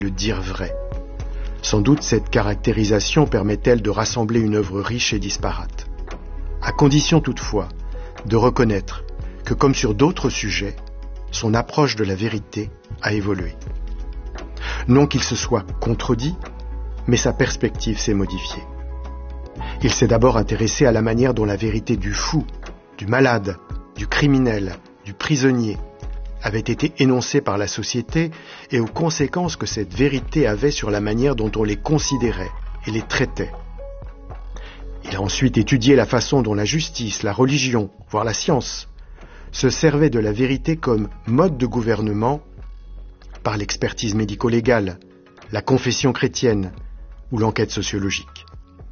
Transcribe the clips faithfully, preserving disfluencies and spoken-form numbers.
le dire vrai. Sans doute cette caractérisation permet-elle de rassembler une œuvre riche et disparate. À condition toutefois de reconnaître que, comme sur d'autres sujets, son approche de la vérité a évolué. Non qu'il se soit contredit, mais sa perspective s'est modifiée. Il s'est d'abord intéressé à la manière dont la vérité du fou, du malade, du criminel, du prisonnier avait été énoncée par la société et aux conséquences que cette vérité avait sur la manière dont on les considérait et les traitait. Il a ensuite étudié la façon dont la justice, la religion, voire la science, se servaient de la vérité comme mode de gouvernement par l'expertise médico-légale, la confession chrétienne ou l'enquête sociologique.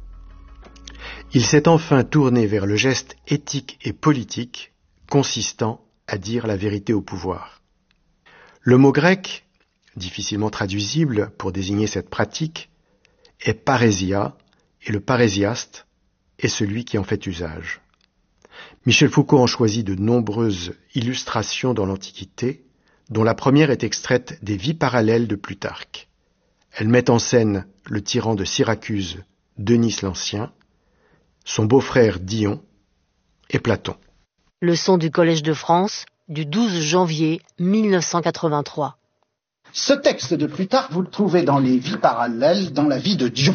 Il s'est enfin tourné vers le geste éthique et politique consistant à dire la vérité au pouvoir. Le mot grec, difficilement traduisible pour désigner cette pratique, est parésia, et le parésiaste est celui qui en fait usage. Michel Foucault en choisit de nombreuses illustrations dans l'Antiquité, dont la première est extraite des Vies parallèles de Plutarque. Elle met en scène le tyran de Syracuse, Denis l'Ancien, son beau-frère Dion et Platon. Leçon du Collège de France du douze janvier mille neuf cent quatre-vingt-trois. Ce texte de Plutarque, vous le trouvez dans les Vies parallèles, dans la vie de Dion.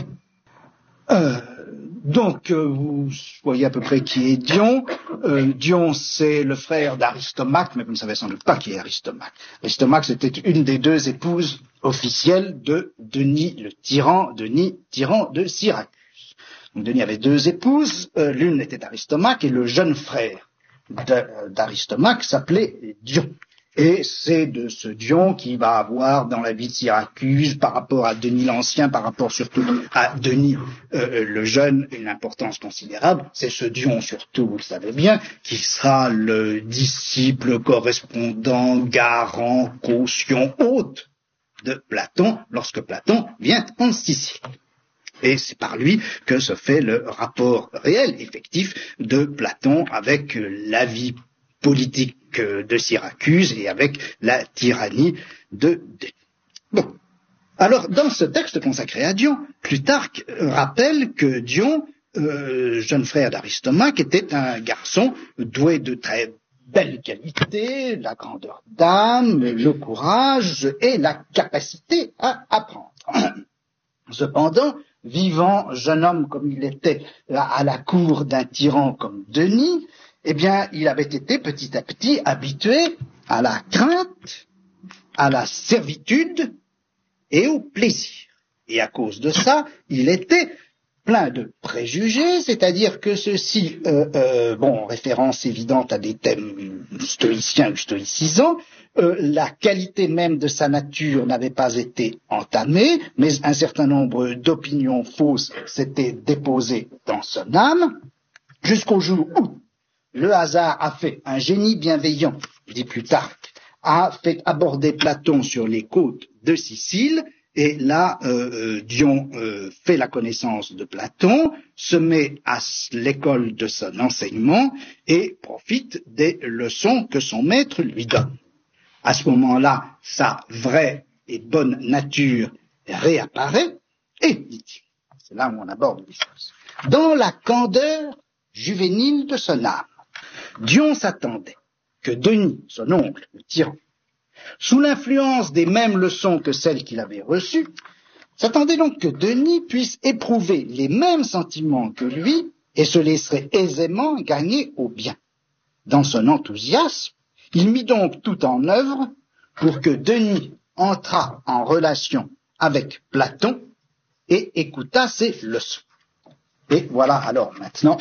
Euh, donc, euh, vous voyez à peu près qui est Dion. Euh, Dion, c'est le frère d'Aristomaque, mais vous ne savez sans doute pas qui est Aristomaque. Aristomaque, c'était une des deux épouses officielles de Denis le tyran, Denis, tyran de Syracuse. Donc, Denis avait deux épouses, euh, l'une était Aristomaque et le jeune frère d'Aristomaque s'appelait Dion. Et c'est de ce Dion qui va avoir dans la vie de Syracuse, par rapport à Denis l'Ancien, par rapport surtout à Denis euh, le Jeune, une importance considérable. C'est ce Dion surtout, vous le savez bien, qui sera le disciple, correspondant, garant, caution, hôte de Platon, lorsque Platon vient en Sicile. Et c'est par lui que se fait le rapport réel, effectif, de Platon avec la vie politique de Syracuse et avec la tyrannie de Denis. Bon. Alors, dans ce texte consacré à Dion, Plutarque rappelle que Dion, euh, jeune frère d'Aristomaque, était un garçon doué de très belles qualités, la grandeur d'âme, le courage et la capacité à apprendre. Cependant, vivant jeune homme comme il était à la cour d'un tyran comme Denis, eh bien, il avait été petit à petit habitué à la crainte, à la servitude et au plaisir. Et à cause de ça, il était plein de préjugés, c'est-à-dire que ceci, euh, euh, bon, référence évidente à des thèmes stoïciens ou stoïcisants, euh, la qualité même de sa nature n'avait pas été entamée, mais un certain nombre d'opinions fausses s'étaient déposées dans son âme, jusqu'au jour où le hasard a fait un génie bienveillant, dit Plutarque, a fait aborder Platon sur les côtes de Sicile, et là, euh, Dion euh, fait la connaissance de Platon, se met à l'école de son enseignement et profite des leçons que son maître lui donne. À ce moment-là, sa vraie et bonne nature réapparaît, et, dit-il, c'est là où on aborde les choses, dans la candeur juvénile de son âme, Dion s'attendait que Denis, son oncle, le tyran, sous l'influence des mêmes leçons que celles qu'il avait reçues, s'attendait donc que Denis puisse éprouver les mêmes sentiments que lui et se laisserait aisément gagner au bien. Dans son enthousiasme, il mit donc tout en œuvre pour que Denis entrât en relation avec Platon et écoutât ses leçons. Et voilà alors maintenant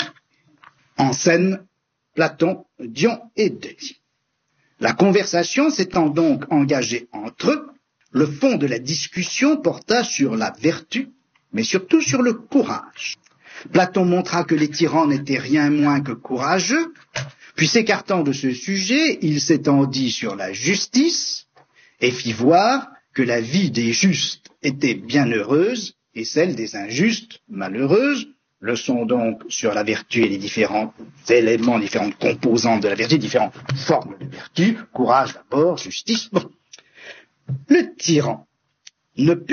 en scène Platon, Dion et Denis. La conversation s'étant donc engagée entre eux, le fond de la discussion porta sur la vertu, mais surtout sur le courage. Platon montra que les tyrans n'étaient rien moins que courageux, puis s'écartant de ce sujet, il s'étendit sur la justice et fit voir que la vie des justes était bienheureuse et celle des injustes malheureuse. Leçon donc sur la vertu et les différents éléments, différentes composantes de la vertu, différentes formes de vertu, courage d'abord, justice. Bon. Le tyran Le